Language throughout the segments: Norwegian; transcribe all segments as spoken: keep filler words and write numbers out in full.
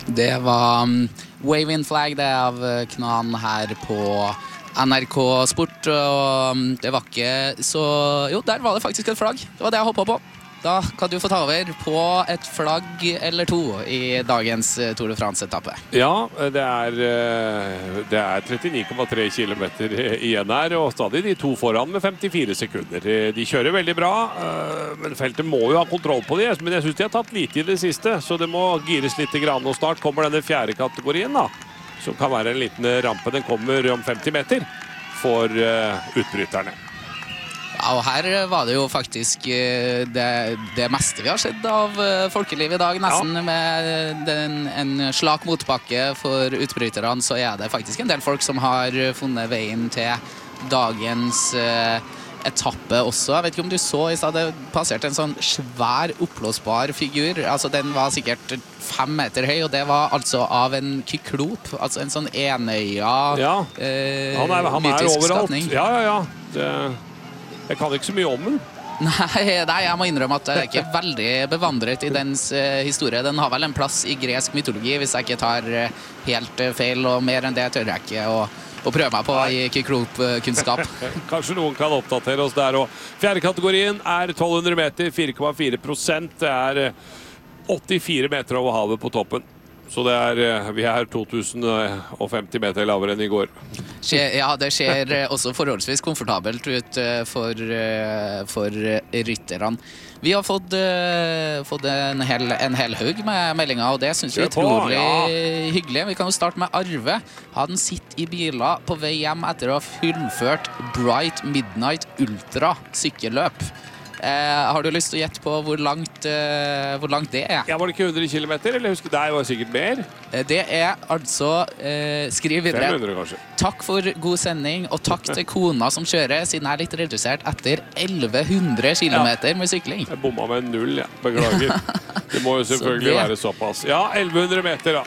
Det var um, Wave in Flag, det av Knan her på N R K Sport, og um, det var ikke så... Jo, der var det faktisk et flagg. Det var det jeg hoppet på. Da kan du få ta over på et flagg eller to i dagens Tour de France-etappe. Ja, det er, det er trettini komma tre kilometer igjen her, og stadig de to foran med femtifire sekunder. De kjører veldig bra, men feltet må jo ha kontroll på de, men jeg synes de har tatt lite i det siste, så det må gires litt grann, og snart kommer denne fjerde kategorien da, som kan være en liten rampe. Den kommer om femti meter for utbryterne. Ja, og her var det jo faktisk det, det meste vi har sett av folkeliv i dag, nesten. Ja. Med den, en slak motbakke for utbryterne, så er det faktisk en del folk som har funnet veien til dagens eh, etappe også. Jeg vet ikke om du så i stedet, det passerte en sånn svær oppblåsbar figur. Altså, den var sikkert fem meter høy, og det var altså av en kyklop, altså en sånn enøya ja. eh, han er, han er overalt. skapning. Ja, ja, ja. Det... Jeg kan ikke så mye om den. Nei, nei, jeg må innrømme at jeg er ikke veldig bevandret i dens uh, historie. Den har vel en plass i gresk mytologi, hvis jeg ikke tar uh, helt uh, feil, og mer enn det tør jeg ikke å, å prøve meg på i kyklop-kunnskap. Kanskje noen kan oppdatere oss der, og fjerde kategorien er tolv hundre meter, fire komma fire prosent. Det er uh, åttifire meter over havet på toppen. Så det er, vi er to tusen og femti meter lavere enn i går. Ja, det ser også forholdsvis komfortabelt ut for, for rytterne. Vi har fått, fått en, hel, en hel haug med meldinger, og det synes vi er utrolig ja. hyggelig. Vi kan jo starte med Arve. Han sitter i biler på vei hjem etter å ha fullført Bright Midnight Ultra sykkelløp. Eh, har du lyst til å gjette på hvor langt, eh, hvor langt det er? Ja, var det ikke hundre kilometer, eller husker det var sikkert mer? Eh, det er altså, eh, skriv videre. fem hundre kanskje. Takk for god sending, og takk til kona som kjører, siden jeg er litt redusert etter elleve hundre kilometer ja. med sykling. Jeg bomma med null, ja. Beklager. Det må jo selvfølgelig det... være såpass. Ja, elleve hundre meter da.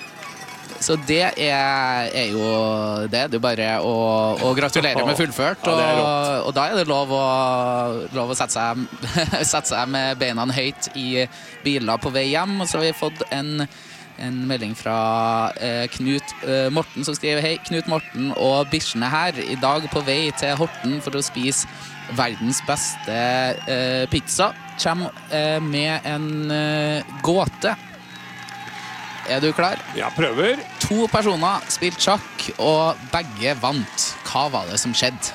Så det er, er jo det. Det er bare å, å gratulere med fullført. Og, ja, og da er det lov å, lov å sette, seg, sette seg med beina høyt i biler på vei hjem. Og så har vi fått en, en melding fra eh, Knut eh, Morten som skriver: Hei, Knut Morten og bikkjene her. I dag på vei til Horten for å spise verdens beste eh, pizza. Kjem eh, med en eh, gåte. Er du klar? Ja, prøver. To personer spilte sjakk, og begge vant. Hva var det som skjedde?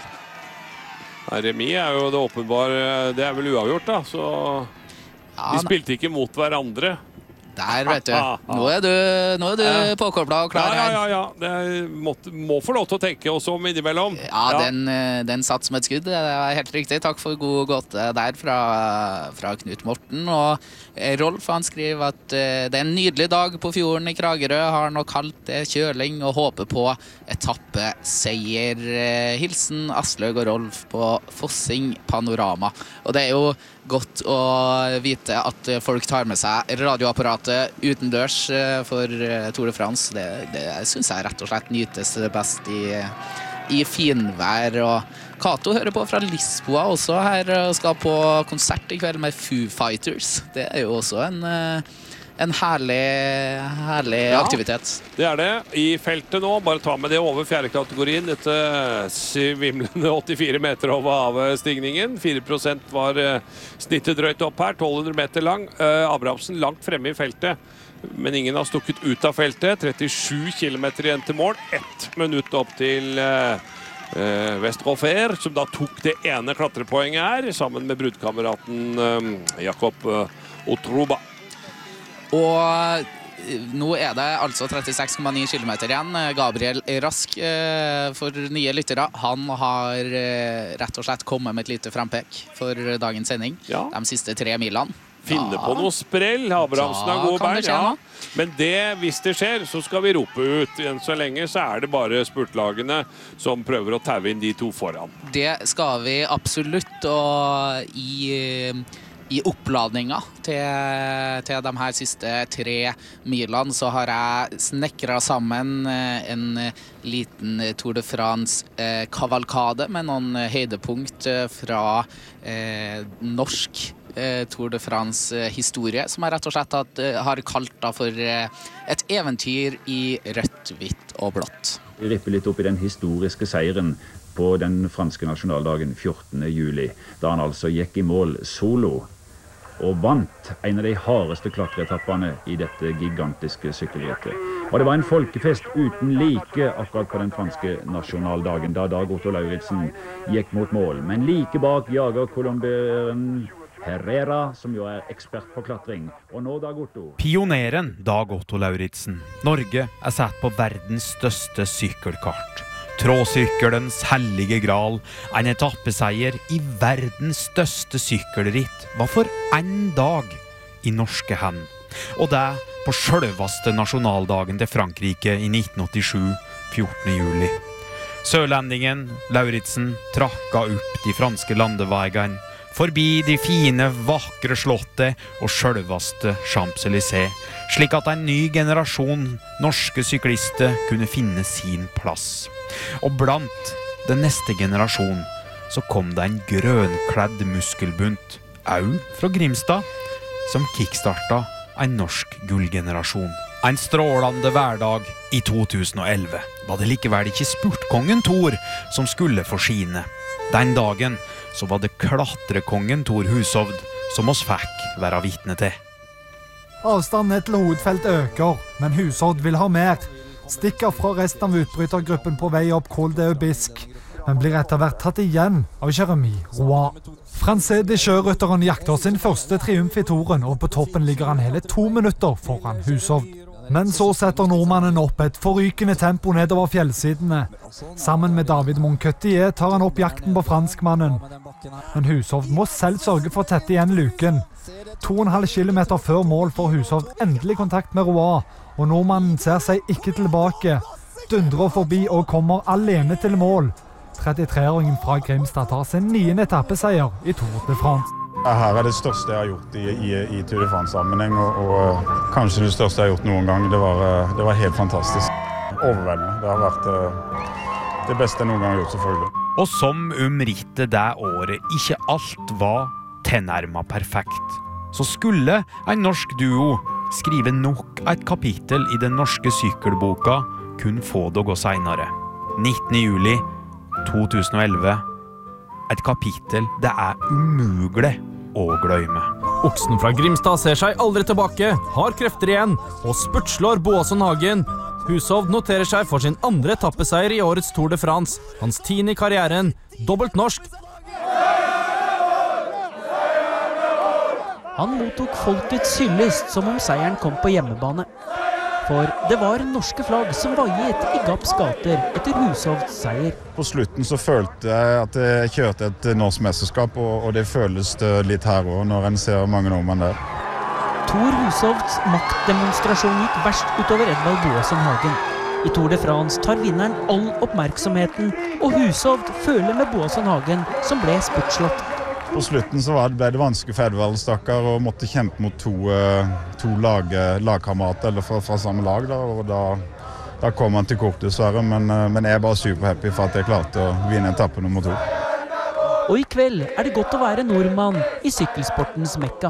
Remis er jo det åpenbare. Det er vel uavgjort da, så ja, de spilte ikke mot hverandre. Der, vet du. Nå er du, nå er du påkoblet og klar her. Ja, ja, ja. Det må, må få lov til å tenke også om innimellom. Ja, ja. Den, den satt som et skudd. Det er helt riktig. Takk for god gåte der fra, fra Knut Morten. Og Rolf, han skriver at det er en nydelig dag på fjorden i Kragerø. Har nok kalt det kjøling og håper på etappeseier. Hilsen Aslaug og Rolf på Fossing Panorama. Og det er jo godt å vite at folk tar med seg radioapparatet utendørs for Tour de France. Det, det synes jeg rett og slett nytes best i, i finvær. Og Kato hører på fra Lisboa også her og skal på konsert i kveld med Foo Fighters. Det er jo også en, en herlig, herlig ja, aktivitet. Det er det. I feltet nå, bare ta med det over fjerde kategorien. Dette svimlende åttifire meter over havstigningen. fire prosent var snittet drøyt opp her, tolv hundre meter lang. Abrahamsen langt fremme i feltet, men ingen har stukket ut av feltet. trettisju kilometer igjen til mål. Ett minutt opp til uh, Westrolfer, som da tok det ene klatrepoenget her, sammen med brudkameraten um, Jakob uh, Otroba. Og nå er det altså trettiseks komma ni kilometer igjen. Gabriel Rask, for nye lyttere, han har rett og slett kommet med et lite frempek for dagens sending. Ja. De siste tre milene. Finne ja. på noe sprell. Abrahamsen har gode bein. Ja. Men det, hvis det skjer, så skal vi rope ut. Enn så lenge så er det bare spurtlagene som prøver å taue inn de to foran. Det skal vi absolutt, og i... I oppladninga til, til de her siste tre milene så har jeg snekret sammen en liten Tour de France-kavalkade med noen høydepunkt fra eh, norsk eh, Tour de France-historie, som jeg rett og slett at, eh, har kalt da for eh, et eventyr i rødt, hvitt og blått. Vi ripper litt opp i den historiske seieren på den franske nasjonaldagen fjortende juli, da han altså gikk i mål solo og vant en av de hardeste klatreetappene i dette gigantiske sykkelrittet. Og det var en folkefest uten like akkurat på den franske nasjonaldagen, da Dag Otto Lauritzen gikk mot mål. Men like bak jager colombieren Herrera, som jo er ekspert på klatring. Og nå Dag Otto. Pioneren Dag Otto Lauritzen. Norge er satt på verdens største sykkelkart. Tråsykkelens hellige gral, en etappeseier i verdens største sykkelritt, var for en dag i norske hand. Og det på selveste nasjonaldagen til Frankrike i nitten åttisju, fjortende juli. Sørlendingen Lauritzen trakka opp de franske landeveigene, forbi de fine, vakre slottet og selveste Champs-Élysées, slik at en ny generasjon norske syklister kunne finne sin plass. Og blant den neste generasjon så kom det en grønkledd muskelbunt, au fra Grimstad, som kickstarta en norsk gullgenerasjon. En strålende hverdag i to tusen og elleve var det likevel ikke spurtkongen Thor som skulle få skine. Den dagen så var det klatrekongen Thor Hushovd som oss fikk være vitne til. Avstanden til hovedfelt øker, men Hushovd vil ha mer. Stikker fra resten av utbrytergruppen på vei opp Col de Aubisque, men blir etter hvert tatt igjen av Jeremy Roy. Franzé sjørytteren jakter sin første triumf i toren, og på toppen ligger han hele to minutter foran Hushovd. Men så setter nordmannen opp et forrykende tempo nedover fjellsidene. Sammen med David Moncotier tar han opp jakten på franskmannen. Men Hushovd må selv sørge for å tette igjen luken. To og en halv kilometer før mål får Hushovd endelig kontakt med Roy, og nordmannen ser seg ikke tilbake. Dundrer forbi og kommer alene til mål. trettitre-åringen fra Grimstad tar sin niende etappeseier i Tour de France. Her er det største jeg har gjort i, i, i Tour de France-sammenheng, og, og kanskje det største jeg har gjort noen gang. Det var, det var helt fantastisk. Overveldende. Det har vært uh, det beste jeg noen gang har gjort, selvfølgelig. Og som om rittet det året ikke alt var tilnærmet perfekt, så skulle en norsk duo skrive nok et kapittel i den norske sykkelboka kun få det å gå senere. nittende juli to tusen og elleve. Et kapittel det er umulig å glemme. Oksen fra Grimstad ser seg aldri tilbake, har krefter igjen og spurtslår Boasson Hagen. Hushovd noterer seg for sin andre etappeseier i årets Tour de France. Hans tiende i karrieren, dobbelt norsk. Han mottok folkets hyllest som om seieren kom på hjemmebane. For det var norske flagg som vaiet i Gapps gater etter Hushovds seier. På slutten så følte jeg at jeg kjørte et norsk mesterskap, og, og det føles det litt her også, når en ser mange nordmenn der. Thor Hushovds maktdemonstrasjon gikk verst utover Edvald Boasson Hagen. I Tour de France tar vinneren all oppmerksomheten, og Hushovd føler med Boasson Hagen, som ble spurtslått. På slutten så ble det vanskelig for Edvald, stakkar, og måtte kjempe mot to, to lag, lagkamerater eller fra, fra samme lag. Da, og da, da kom han til kort, dessverre, men, men jeg er bare superhappy for at jeg klarte å vinne etappe nummer to. Og i kveld er det godt å være nordmann i sykkelsportens mekka.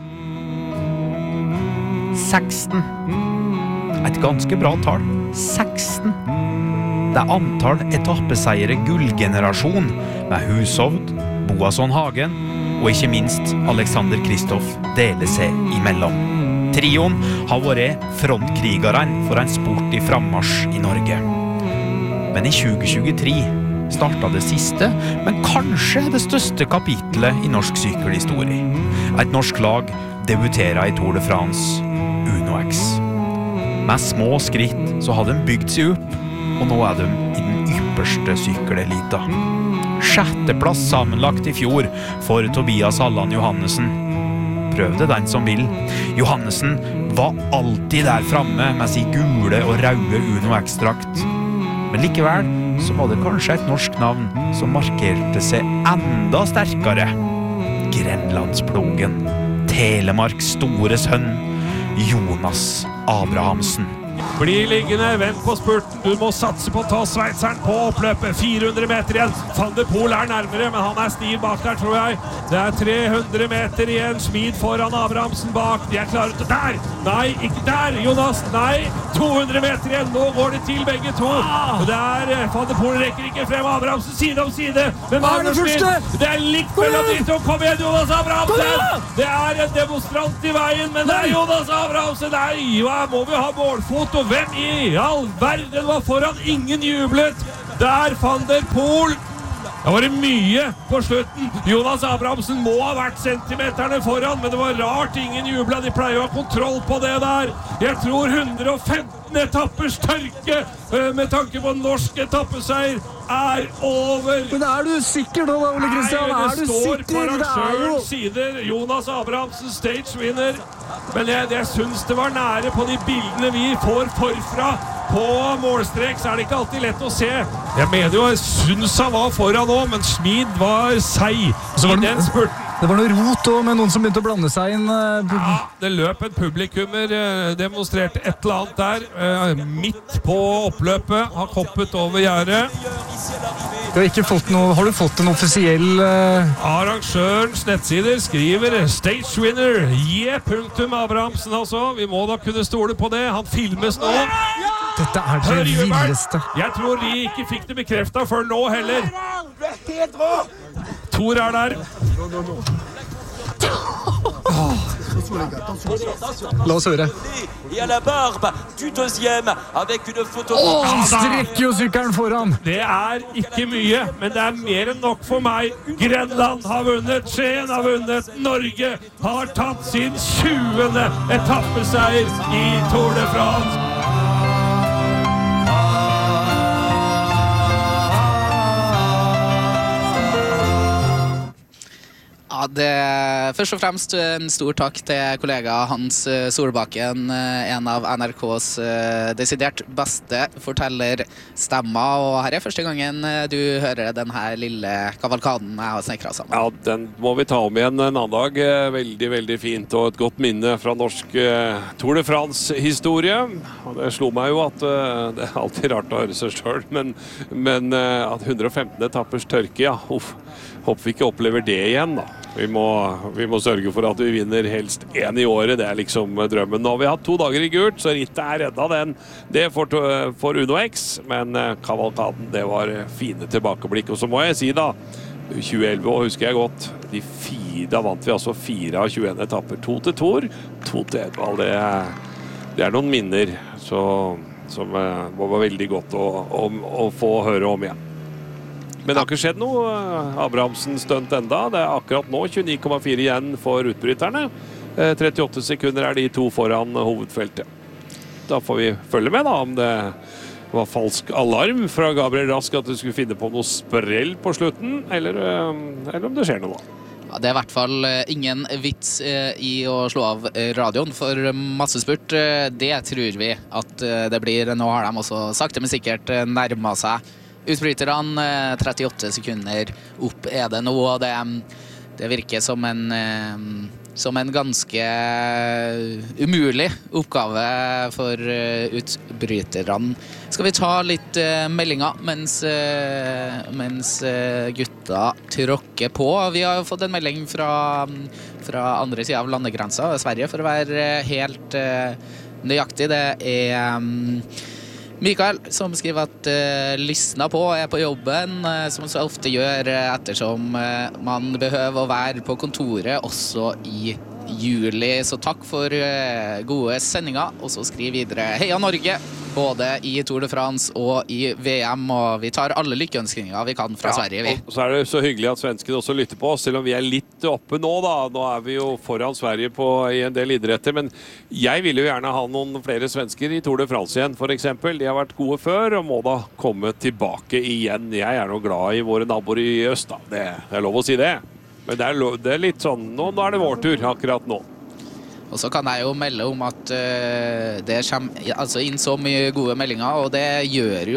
seksten. Et ganske bra tall. seksten. Det er antall etappeseiere gullgenerasjon med Hushovd, Boasson Hagen og ikke minst Alexander Kristoff deler seg imellom. Trioen har vært frontkrigeren for en sport i frammarsj i Norge. Men i tjue tjuetre startet det siste, men kanskje det største kapitlet i norsk sykkelhistorie. Et norsk lag debuterer i Tour de France, Uno X. Med små skritt så har de bygd seg opp, og nå er de i den ypperste sykkelelita. Sjetteplass sammenlagt i fjor for Tobias Allan Johannessen. Prøv det den som vil. Johannessen var alltid der framme med sin gule og røde Uno X-drakt. Men likevel så var det kanskje et norsk navn som markerte seg enda sterkere. Grenlandsplogen. Telemarks store sønn, Jonas Abrahamsen. Blir liggende, vent på spurten. Du må satse på å ta sveitseren på oppløpet. fire hundre meter igjen. Van der Poel er nærmere, men han er stiv bak der, tror jeg. Det er tre hundre meter igjen. Smid foran Abrahamsen bak. De er klare til der. Nei, ikke der, Jonas. Nei, to hundre meter igjen. Nå går det til begge to. Det er Van der Poel rekker ikke frem. Abrahamsen side om side. Men Hva er det første? Det er likt mellom de to. Kom igjen, Jonas Abrahamsen! Det er en demonstrant i veien, men det er Jonas Abrahamsen. Nei, hva må vi ha målfot? Og hvem i all verden var foran? Ingen jublet. Der Van der Poel. Det var mye på slutten. Jonas Abrahamsen må ha vært centimeterne foran, men det var rart ingen jublet. De pleier å ha kontroll på det der. Jeg tror hundre og femten etappers tørke med tanke på norsk etappeseier er over. Men er du sikker da, Ole Kristian? Nei, Er du det står sikker? på Det er jo... arrangørens sider. Jonas Abrahamsen, stage winner. Men jeg, jeg synes det var nære på de bildene vi får forfra. På målstrek så er det ikke alltid lett å se. Jeg mener jo, jeg synes han var foran nå, men Smid var seig i den spurten. Det var noe rot også, med noen som begynte å blande seg inn. Ja, det løp en publikummer, demonstrerte et eller annet der, midt på oppløpet, har koppet over gjerdet. Du har ikke fått noe, har du fått en offisiell... Uh... Arrangørens nettsider skriver stage winner, J. Abrahamsen altså. Vi må da kunne stole på det. Han filmes nå. Dette er det villeste. Jeg tror de ikke fikk det bekreftet før nå heller. Tor er der. La oss høre. Et à la barbe du deuxième avec une photo. Åh, han strekker jo sykkelen foran. Det er ikke mye, men det er mer enn nok for meg. Grenland har vunnet, Skien har vunnet, Norge har tatt sin tjuende etappeseier i Tour de France. Ja, det først og fremst en stor takk til kollega Hans Solbakken, en av N R K's desidert beste fortellerstemmer, og her er første gangen du hører denne lille kavalkaden jeg har snekret sammen. Ja, den må vi ta om igjen en annen dag. Veldig, veldig fint, og et godt minne fra norsk Tour de France-historie. Og det slo meg jo at det er alltid rart å høre seg selv, men, men at hundre og femten etappers tørke, ja, uff. Håper vi ikke opplever det igjen da. Vi må, vi må sørge for at vi vinner helst en i året. Det er liksom drømmen. Nå har vi hatt to dager i gult, så rittet er redda den. Det for, for Uno X, men kavalkaden, det var fine tilbakeblikk. Og så må jeg si da, tjue elleve år husker jeg godt, de fire, da vant vi altså fire av tjueen etapper. To til Tor, to til Edvald. Det, det er noen minner så, som var veldig godt å, å, å få høre om igjen. Men det har ikke skjedd noe Abrahamsen stønt enda. Det er akkurat nå tjueni komma fire igjen for utbryterne. trettiåtte sekunder er de to foran hovedfeltet. Da får vi følge med da, om det var falsk alarm fra Gabriel Rask at du skulle finne på noe sprell på slutten, eller, eller om det skjer noe da. Ja, det er i hvert fall ingen vits i å slå av radioen for massespurt. Det tror vi at det blir. Nå har de også sakte men sikkert nærmet seg utbryterne. Trettiåtte sekunder opp er det nå, og det, det virker som en, som en ganske umulig oppgave for utbryterne. Skal vi ta litt meldinger mens, mens gutta tråkker på? Vi har jo fått en melding fra, fra andre siden av landegrensa, Sverige, for å være helt nøyaktig. Det er Mikael som skriver at uh, lysna på er på jobben, uh, som så ofte gjør uh, ettersom uh, man behøver å være på kontoret også i juli. Så takk for uh, gode sendinger, og så skriv videre Heia Norge, både i Tour de France og i V M, og vi tar alle lykkeønskninger vi kan fra ja, Sverige. Vi. Og så er det så hyggelig at svenskene også lytter på oss, selv om vi er litt oppe nå da. Nå er vi jo foran Sverige på, i en del idretter, men jeg vil jo gjerne ha noen flere svensker i Tour de France igjen, for eksempel. De har vært gode før, og må da komme tilbake igjen. Jeg er nå glad i våre naboer i øst da. Det, det er lov å si det. Men det er, lov, det er litt sånn, nå, nå er det vår tur akkurat nå. Og så kan jeg jo melde om at uh, det kommer altså inn så mye gode meldinger, og det gjør jo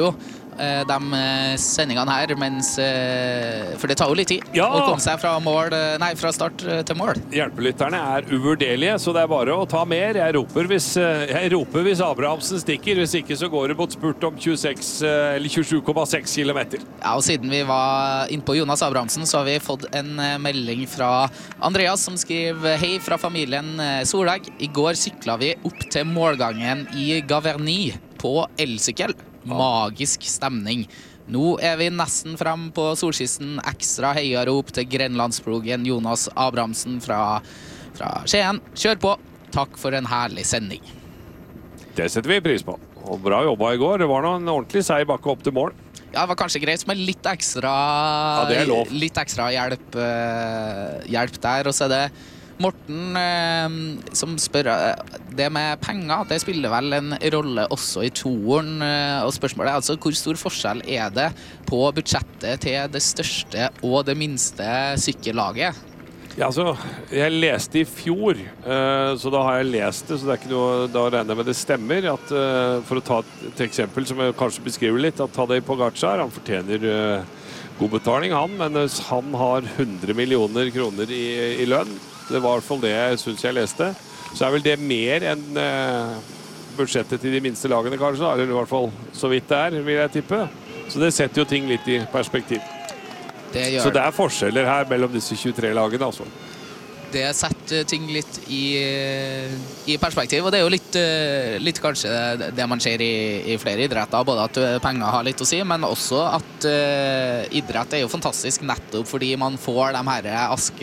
eh, de eh, sendingene her, mens, eh, for det tar jo litt tid Ja. å komme seg fra, mål, eh, nei, fra start eh, til mål. Hjelpelytterne er uvurderlige, så det er bare å ta mer. Jeg roper hvis, eh, jeg roper hvis Abrahamsen stikker, hvis ikke så går det mot spurt om tjueseks, eh, eller tjuesju komma seks kilometer. Ja, og siden vi var inne på Jonas Abrahamsen, så har vi fått en eh, melding fra Andreas som skriver: hei fra familien eh, Solegg. I går sykla vi opp til målgangen i Gaverny på elsykkel. Magisk stemning. Nå er vi nesten frem på solkysten. Ekstra heiarop til grenlandsplogen Jonas Abrahamsen fra, fra Skien. Kjør på. Takk for en herlig sending. Det setter vi pris på. Og bra jobba i går. Det var noen ordentlig seig bakke opp til mål. Ja, det var kanskje greit med litt ekstra, Ja, det er lov. litt ekstra hjelp, eh, hjelp der. Og så er det Morten eh, som spør eh, det med penger, det spiller vel en rolle også i toeren. Eh, og spørsmålet er altså hvor stor forskjell er det på budsjettet til det største og det minste sykkellaget? Ja, altså, jeg leste i fjor, eh, så da har jeg lest det, så det er ikke noe, da regner jeg med det stemmer, at eh, for å ta et, et eksempel som jeg kanskje beskriver litt, at Tadej Pogacar, han fortjener eh, god betaling han, men han har hundre millioner kroner i, i lønn. Det var i hvert fall det jeg synes jeg leste. Så er vel det mer enn eh, budsjettet til de minste lagene kanskje, eller i hvert fall så vidt det er, vil jeg tippe. Så det setter jo ting litt i perspektiv. Det gjør Så det er forskjeller her mellom disse tjuetre lagene, altså. Det setter ting litt i, i perspektiv, og det er jo litt, litt kanskje det man ser i, i flere idretter, både at penger har litt å si, men også at uh, idrett er jo fantastisk nettopp fordi man får de her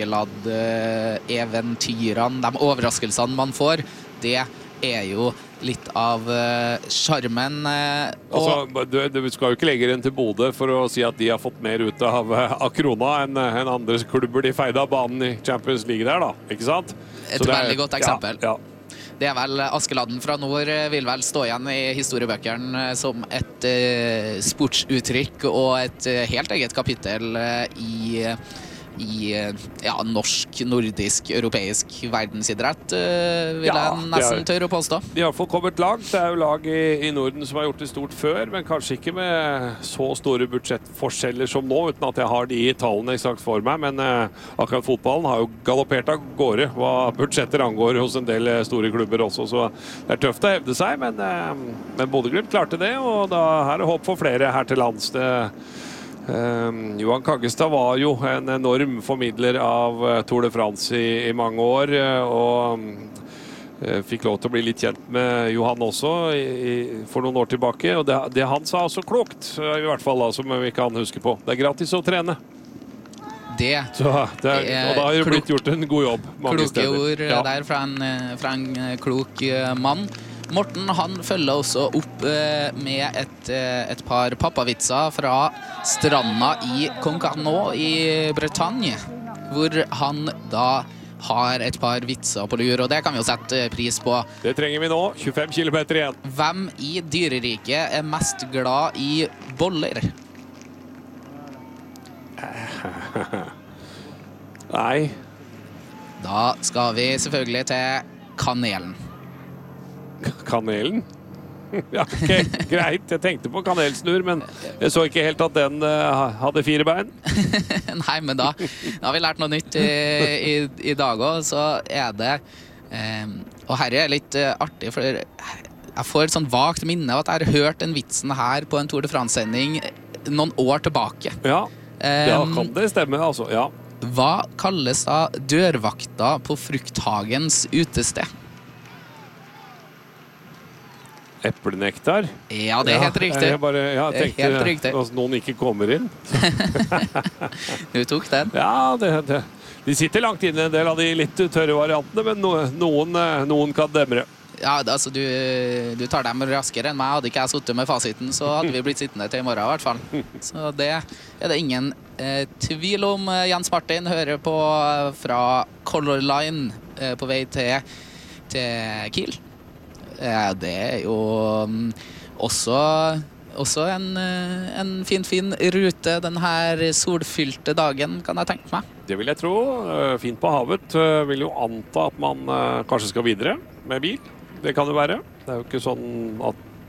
Askeladd-eventyrene, de overraskelsene man får. Det er jo litt av skjermen. Uh, altså, du, du skal jo ikke legge den til Bodø for å si at de har fått mer ut av, av krona enn en andre klubber de feide av banen i Champions League der, da. Ikke sant? Et er, veldig godt eksempel. Ja, ja. Det er vel Askeladden fra nord vil vel stå igjen i historiebøkene som et uh, sportsuttrykk og et uh, helt eget kapittel uh, i i ja, norsk, nordisk, europeisk verdensidrett, uh, vil Ja, jeg nesten tørre å påstå. De har i hvert fall kommet langt. Det er jo lag i, i Norden som har gjort det stort før, men kanskje ikke med så store budsjettforskjeller som nå, uten at jeg har de tallene eksakt for meg. Men uh, akkurat fotballen har jo galoppert av gårde hva budsjetter angår hos en del store klubber også, så det er tøft å hevde seg, men, uh, men Bodø-Glimt klarte det, og da er det håp for flere her til lands. Det Um, Johan Kaggestad var jo en enorm formidler av uh, Tour de France i, i mange år, uh, og uh, fikk lov til å bli litt kjent med Johan også i, i, for noen år tilbake, og det, det han sa også klokt, uh, i hvert fall da, som vi kan huske på. Det er gratis å trene. Det, Så, det er, er og da har det klok, blitt gjort en god jobb mange kloke steder. ord Ja. der fra en, fra en klok mann. Morten han følger også opp eh, med et, eh, et par pappavitser fra stranda i Concarneau i Bretagne, hvor han da har et par vitser på lur, og det kan vi jo sette pris på. Det trenger vi nå. tjuefem kilometer igjen. Hvem i dyreriket er mest glad i boller? Nei. Da skal vi selvfølgelig til kanelen. Kanelen? Ja, ok, greit. Jeg tenkte på kanelsnurr, men jeg så ikke helt at den uh, hadde fire bein. Nei, men da, da har vi lært noe nytt i, i, i dag også, så er det um, og her er litt uh, artig, for jeg får et sånn vagt minne av at jeg har hørt den vitsen her på en Tour de France-sending noen år tilbake. Ja, ja Um, kan det stemme, altså, ja. Hva kalles da dørvakta på frukthagens utested? Eplenektar. Ja, det er helt riktig. Jeg bare, ja, Det er tenkte helt riktig. at noen ikke kommer inn. Du tok den. Ja, det, det. De sitter langt inne, en del av de litt tørre variantene, men no, noen, noen kan demre. Ja, altså du, du tar dem raskere enn meg. Hadde ikke jeg sittet med fasiten, så hadde vi blitt sittende til i morgen i hvert fall. Så det er det ingen eh, tvil om. Jens Martin hører på fra Color Line eh, på vei til, til Kiel. Ja, det er jo um, også, også en, en fin, fin rute denne solfylte dagen, kan jeg tenke meg. Det vil jeg tro. Fint på havet. Vil jo anta at man kanskje skal videre med bil. Det kan det være. Det er jo ikke sånn at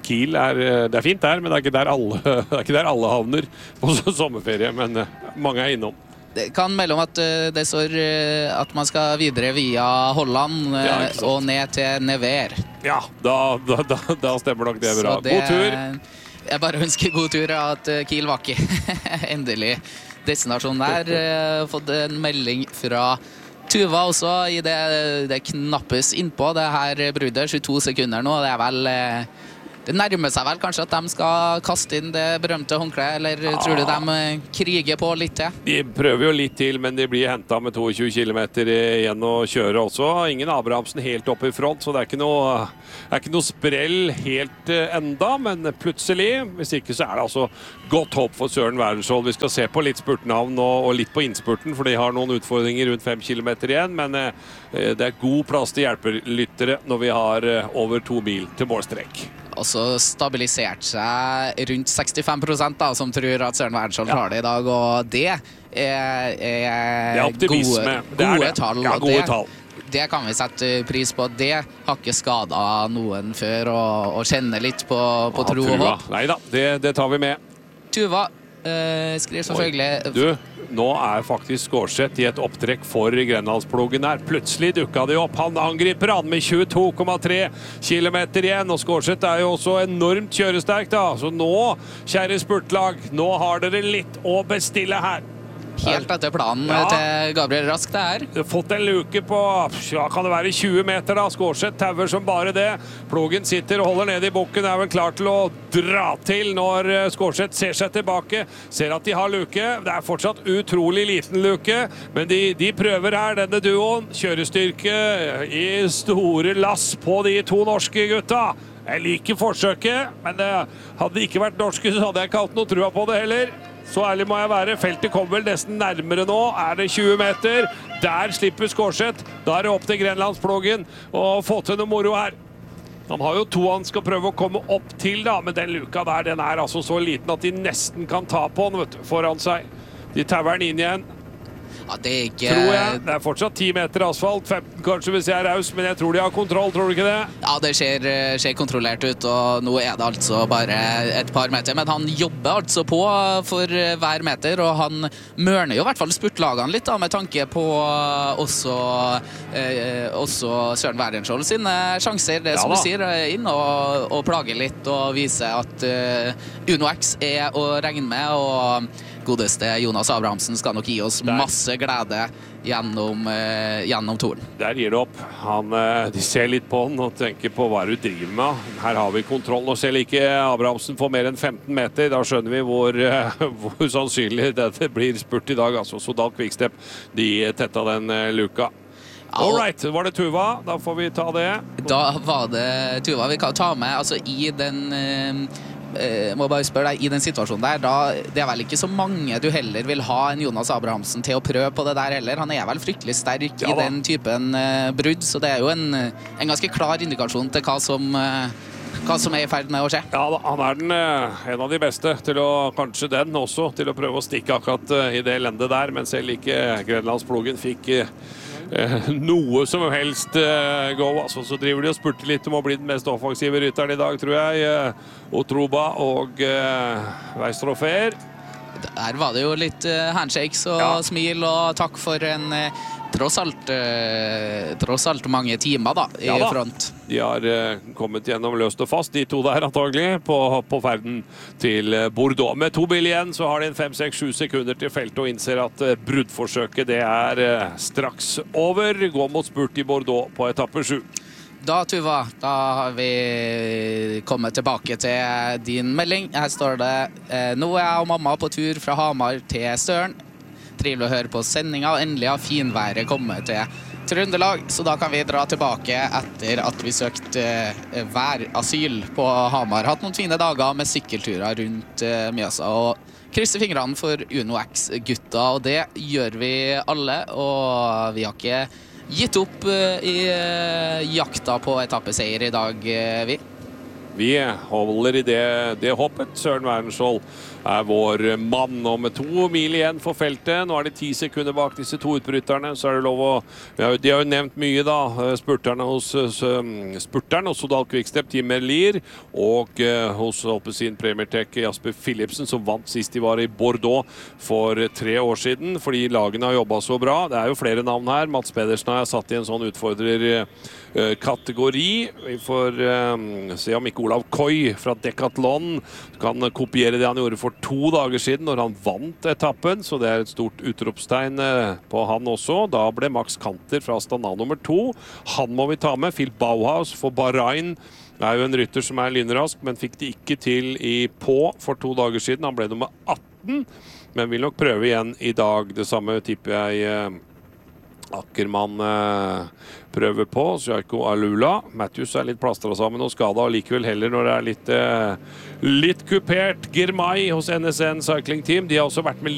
Kiel er, det er fint der, men det er ikke der alle, det er ikke der alle havner på sommerferie, men mange er innom. Det kan mellom at uh, det står uh, at man skal videre via Holland uh, Ja, og ned til Nevers. Ja, da, da, da, da stemmer nok det bra. Så det, God tur! Jeg bare ønsker god tur at uh, Kiel var ikke endelig destinasjonen der. Uh, fått en melding fra Tuva også i det, det knappes innpå det her bruddet, tjueto sekunder nå. Det er vel uh, Det nærmer seg vel kanskje at de skal kaste inn det berømte håndkleet, eller ja. Tror du de kriger på litt til? De prøver jo litt til, men de blir hentet med tjueto kilometer igjen å kjøre også. Ingen Abrahamsen helt oppe i front, så det er ikke noe, det er ikke noe sprell helt enda, men plutselig, hvis ikke så er det altså godt håp for Søren Wærensskjold. Vi skal se på litt spurtnavn og, og litt på innspurten, for de har noen utfordringer rundt fem kilometer igjen, men eh, det er god plass til hjelpelyttere når vi har eh, over to mil til målstrek. Og så stabilisert seg rundt sekstifem prosent da, som tror at Søren Wærensskjold klarer det i dag, og det er, er, det er optimisme. Gode, det er gode det. tall. Ja, gode det, tall. Det kan vi sette pris på. Det har ikke skadet noen før, og, og kjenne litt på, på ja, tro og håp. Neida, det, det tar vi med. Tuva uh, skriver selvfølgelig... Oi. Du, nå er faktisk Skårseth i et opptrekk for Grenlandsplogen her. Plutselig dukket det opp. Han angriper han med tjueto komma tre kilometer igjen, og Skårseth er jo også enormt kjøresterk da. Så nå, kjære spurtlag, nå har dere litt å bestille her. Helt etter planen ja. Til Gabriel Rask det her. Du har fått en luke på, ja, kan det være tjue meter da? Skårseth tauer som bare det. Plogen sitter og holder nede i bukken, er vel klar til å dra til når Skårseth ser seg tilbake. Ser at de har luke. Det er fortsatt utrolig liten luke, men de, de prøver her, denne duoen. Kjørestyrke i store lass på de to norske gutta. Jeg liker forsøket, men det hadde ikke vært norske, så hadde jeg ikke hatt noe trua på det heller. Så ærlig må jeg være. Feltet kommer vel nesten nærmere nå. Er det tjue meter? Der slipper Skårseth. Da er det opp til Grenlandsplogen og få til noe moro her. Han har jo to han skal prøve å komme opp til da, men den luka der, den er altså så liten at de nesten kan ta på den, vet du, foran seg. De tauer den inn igjen. Ja, det er ikke... Tror jeg. Det er fortsatt ti meter asfalt, femten kanskje hvis jeg er raus, men jeg tror de har kontroll, tror du ikke det? Ja, det ser, ser kontrollert ut, og nå er det altså bare et par meter, men han jobber altså på for hver meter, og han mørner jo i hvert fall spurtlagene litt da, med tanke på også, eh, også Søren Wærensskjold sine sjanser, det som ja, du sier, inn og, og plage litt og vise at uh, Uno X er å regne med, og godeste Jonas Abrahamsen skal nok gi oss masse glede gjennom, eh, gjennom toren. Der gir det opp. Han, eh, de ser litt på han og tenker på hva du driver med. Her har vi kontroll. Nå selv ikke Abrahamsen får mer enn femten meter. Da skjønner vi hvor, eh, hvor sannsynlig dette blir spurt i dag. Altså, Sodal Quickstep, de tetta den eh, luka. All right, var det Tuva? Da får vi ta det. Da var det Tuva. Vi kan ta med, altså i den... Eh, Jeg må bare spørre deg, i den situasjonen der, da, det er vel ikke så mange du heller vil ha en Jonas Abrahamsen til å prøve på det der heller. Han er vel fryktelig sterk ja, i den typen uh, brudd, så det er jo en, en ganske klar indikasjon til hva som, uh, hva som er i ferd med å skje. Ja, da, han er den, uh, en av de beste til å, kanskje den også, til å prøve å stikke akkurat uh, i det elendet der, men selv ikke Grenlandsplogen fikk... Uh, Eh, noe som helst eh, gå, altså, så driver de og spurter litt om å bli den mest offensive rytteren i dag, tror jeg. Eh, Otroba og eh, Weistrofer. Der var det jo litt eh, handshakes og ja. Smil og takk for en eh, tross alt, eh, tross alt mange timer da, i ja, da. Front. De har eh, kommet gjennom løst og fast, de to der antagelig, på, på ferden til Bordeaux. Med to bil igjen så har de en fem, seks, sju sekunder til feltet og innser at eh, bruddforsøket det er eh, straks over. Gå mot spurt i Bordeaux på etappe sju. Da, Tuva, da har vi kommet tilbake til din melding. Her står det, eh, nå er jeg og mamma på tur fra Hamar til Støren. Trivelig å høre på sendinga, og endelig har finværet kommet til Trøndelag, så da kan vi dra tilbake etter at vi søkte eh, værasyl på Hamar. Hatt noen fine dager med sykkelturer rundt eh, Mjøsa, og krysser fingrene for Uno X-gutta, og det gjør vi alle, og vi har ikke gitt opp uh, i uh, jakta på etappeseier i dag, uh, vi. Vi holder i det, det hoppet. Søren Wærensskjold er vår mann. Og med to mil igjen for feltet, nå er det ti sekunder bak disse to utbryterne, så er det lov å... Ja, de har jo nevnt mye da, spurterne hos spurteren, hos Sodal Quickstep, Tim Merlier, og uh, hos Alpecin Premier Tech Jasper Philipsen, som vant sist de var i Bordeaux for tre år siden, fordi lagene har jobbet så bra. Det er jo flere navn her. Mats Pedersen har satt i en sånn utfordrer-kategori. Vi får uh, se om ikke Olav Koy fra Decathlon kan kopiere det han gjorde for to dager siden når han vant etappen, så det er et stort utropstegn på han også. Da ble Max Kanter fra Astana nummer to. Han må vi ta med. Phil Bauhaus for Bahrain er jo en rytter som er lynrask, men fikk det ikke til i på for to dager siden. Han ble nummer atten, men vil nok prøve igjen i dag. Det samme tipper jeg Ackermann eh, prøver på. Sjaiko Alula. Matthews er litt plastret sammen og skadet, og likevel heller når det er litt, eh, litt kupert. Girmay hos N S N Cycling Team. De har også vært med